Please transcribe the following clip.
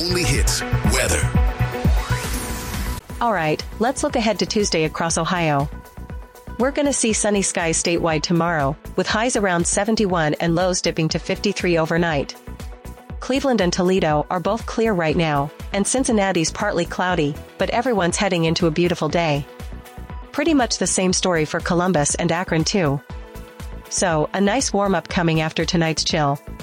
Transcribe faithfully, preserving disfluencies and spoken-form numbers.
only hits, weather. All right, let's look ahead to Tuesday across Ohio. We're going to see sunny skies statewide tomorrow, with highs around seventy-one and lows dipping to fifty-three overnight. Cleveland and Toledo are both clear right now, and Cincinnati's partly cloudy, but everyone's heading into a beautiful day. Pretty much the same story for Columbus and Akron too. So, a nice warm-up coming after tonight's chill.